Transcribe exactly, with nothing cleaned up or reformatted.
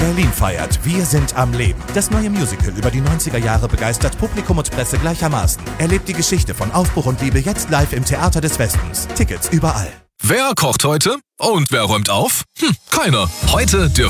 Berlin feiert Wir sind am Leben. Das neue Musical über die neunziger Jahre begeistert Publikum und Presse gleichermaßen. Erlebt die Geschichte von Aufbruch und Liebe jetzt live im Theater des Westens. Tickets überall. Wer kocht heute? Und wer räumt auf? Hm, keiner. Heute dürfen